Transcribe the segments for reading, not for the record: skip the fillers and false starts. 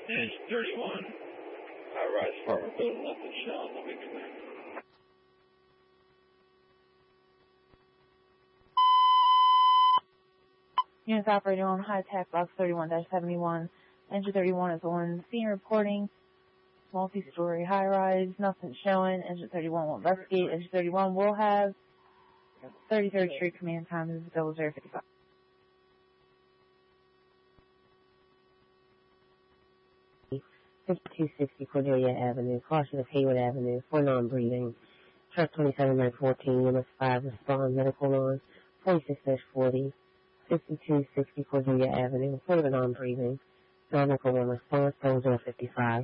Engine 31. High-rise apartment building, nothing shown. Let me connect. Units operating on high-tech box 31-71. Engine 31 is on scene reporting. Multi-story high-rise, nothing showing. Engine 31 will investigate. Engine 31 will have 33rd Street command time is 0055. 5260 Cordelia Avenue, caution of Hayward Avenue for non-breathing. Truck 27-14, unit 5, respond, medical on 46-40, 5260 Cordelia Avenue for the non-breathing. Non-medical on response, 0055.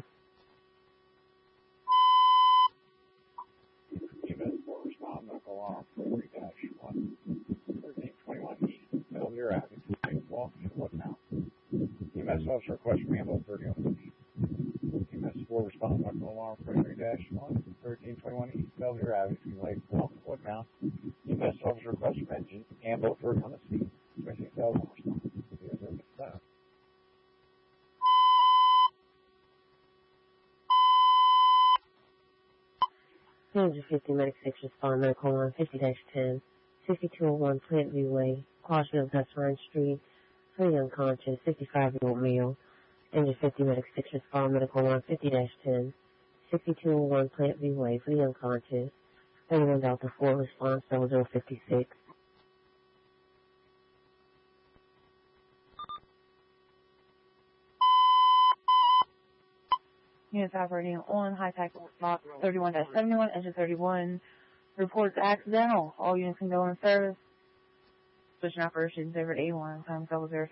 Unit 4, respond, medical on 3-1, 1321 East, Belvedere Avenue, walk, what now? EMS officer request from Ambo 30 on the East. EMS 4 respond medical alarm 43-1, 1321 East Belvedere Avenue, Lake Walk, what now? EMS officer request from engine Ambo 30 on the East. 26,000 respond. 007. Manager 50, Medic 6, respond, medical on 50-10, 6201 Plant View Way, caution of Dustline Street, for the unconscious, 55-year-old male. Engine 50, Medic 6, respond, medical on 50-10, 6201 Plant View Way, for the unconscious, 31 Delta 4, response 0056. Units operating on high-tech box 31-71. Engine 31 reports accidental. All units can go in service. Switching operations over to A1, time 0056.